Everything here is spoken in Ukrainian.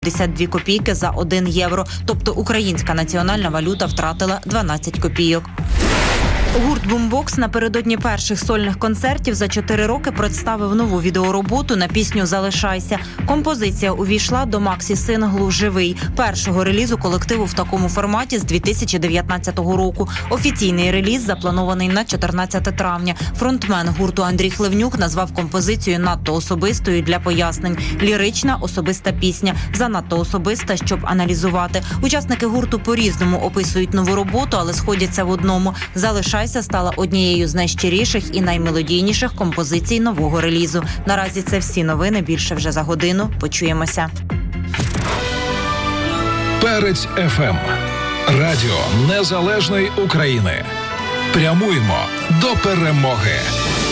52 копійки за 1 євро. Тобто українська національна валюта втратила 12 копійок. Гурт «Бумбокс» напередодні перших сольних концертів за 4 роки представив нову відеороботу на пісню «Залишайся». Композиція увійшла до максі-синглу «Живий», першого релізу колективу в такому форматі з 2019 року. Офіційний реліз запланований на 14 травня. Фронтмен гурту Андрій Хливнюк назвав композицію надто особистою для пояснень. Лірична, особиста пісня. Занадто особиста, щоб аналізувати. Учасники гурту по-різному описують нову роботу, але сходяться в одному – «Залишайся» стала однією з найщиріших і наймелодійніших композицій нового релізу. Наразі це всі новини, більше вже за годину. Почуємося. Перець ФМ. Радіо Незалежної України. Прямуємо до перемоги.